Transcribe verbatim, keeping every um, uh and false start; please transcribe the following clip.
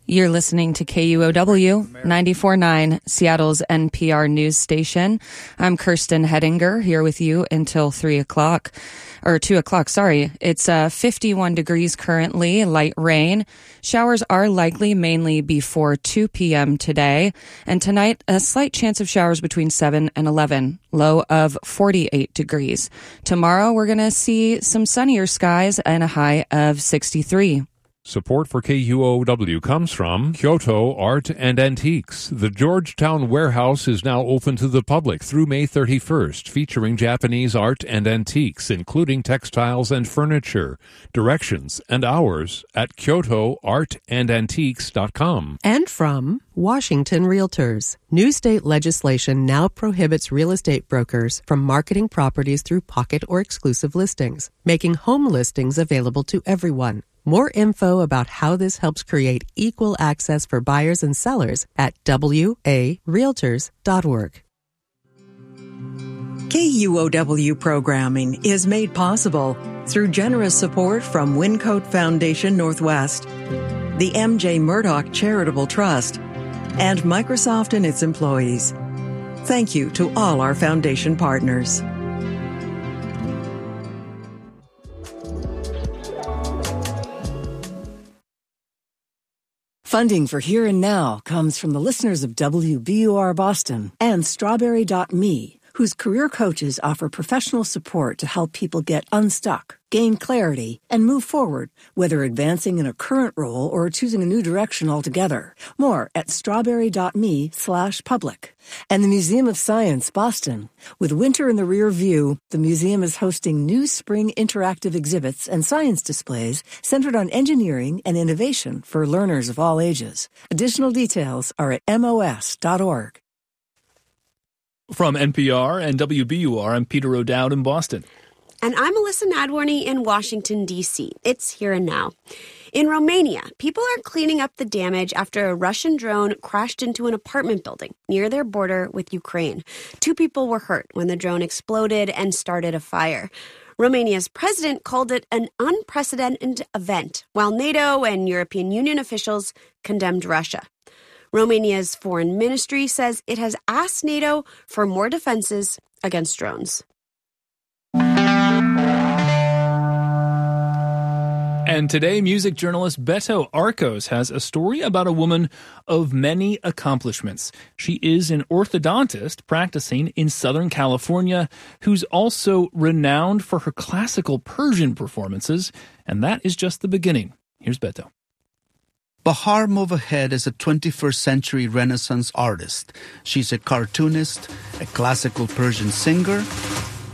You're listening to K U O W ninety-four point nine, Seattle's N P R news station. I'm Kirsten Hedinger here with you until three o'clock, or two o'clock, sorry. It's uh, fifty-one degrees currently, light rain. Showers are likely mainly before two p.m. today. And tonight, a slight chance of showers between seven and eleven, low of forty-eight degrees. Tomorrow, we're going to see some sunnier skies and a high of sixty-three. Support for K U O W comes from Kyoto Art and Antiques. The Georgetown Warehouse is now open to the public through May thirty-first, featuring Japanese art and antiques, including textiles and furniture. Directions and hours at kyoto art and antiques dot com. And from Washington Realtors. New state legislation now prohibits real estate brokers from marketing properties through pocket or exclusive listings, making home listings available to everyone. More info about how this helps create equal access for buyers and sellers at w a realtors dot org. K U O W programming is made possible through generous support from Wincote Foundation Northwest, the M J Murdoch Charitable Trust, and Microsoft and its employees. Thank you to all our foundation partners. Funding for Here and Now comes from the listeners of W B U R Boston and Strawberry dot me, whose career coaches offer professional support to help people get unstuck, gain clarity, and move forward, whether advancing in a current role or choosing a new direction altogether. More at strawberry dot me slash public. And the Museum of Science, Boston. With winter in the rear view, the museum is hosting new spring interactive exhibits and science displays centered on engineering and innovation for learners of all ages. Additional details are at M O S dot org. From N P R and W B U R, I'm Peter O'Dowd in Boston. And I'm Alyssa Nadworny in Washington, D C. It's Here and Now. In Romania, people are cleaning up the damage after a Russian drone crashed into an apartment building near their border with Ukraine. Two people were hurt when the drone exploded and started a fire. Romania's president called it an unprecedented event, while NATO and European Union officials condemned Russia. Romania's foreign ministry says it has asked NATO for more defenses against drones. And today, music journalist Beto Arcos has a story about a woman of many accomplishments. She is an orthodontist practicing in Southern California who's also renowned for her classical Persian performances, and that is just the beginning. Here's Beto. Bahar Movahed is a twenty-first century Renaissance artist. She's a cartoonist, a classical Persian singer,